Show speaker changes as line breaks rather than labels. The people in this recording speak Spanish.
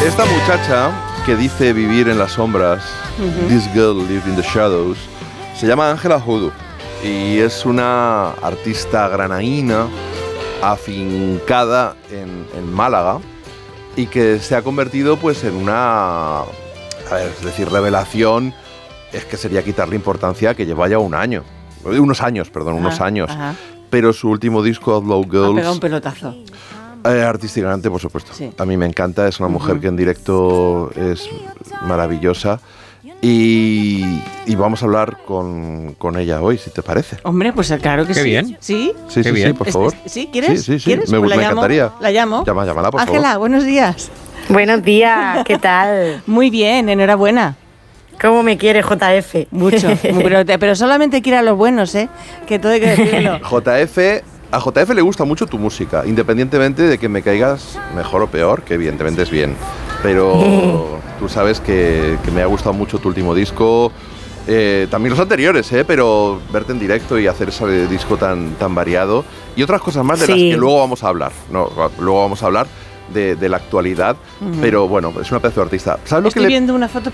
Esta muchacha que dice vivir en las sombras, This girl lived in the shadows, se llama Ángela Hoodoo y es una artista granaína afincada en Málaga y que se ha convertido pues en una, revelación. Es que sería quitarle importancia, que lleva ya unos años.
Ajá.
Pero su último disco, Outlaw Girls,
ha pegado un pelotazo.
artísticamente, por supuesto.
Sí.
A mí me encanta, es una mujer que en directo es maravillosa. Y vamos a hablar con ella hoy, si te parece.
Hombre, pues claro que
Qué
sí.
bien.
¿Sí?
Sí,
Qué bien.
por favor.
¿Sí? ¿Quieres?
Sí.
¿Quieres?
Me
Pues
encantaría.
¿La llamo?
Llámala, por
Ángela,
favor.
buenos días.
Buenos días, ¿qué tal?
Muy bien, enhorabuena.
¿Cómo me quiere JF?
Mucho. pero solamente quiere a los buenos, ¿eh? Que todo hay que decirlo.
A JF le gusta mucho tu música, independientemente de que me caigas mejor o peor, que evidentemente es bien. Pero tú sabes que me ha gustado mucho tu último disco, también los anteriores, pero verte en directo y hacer ese disco tan variado y otras cosas más de las que luego vamos a hablar. Luego vamos a hablar de la actualidad, pero bueno, es una pedazo de artista. ¿Sabes lo
Estoy
que
viendo una foto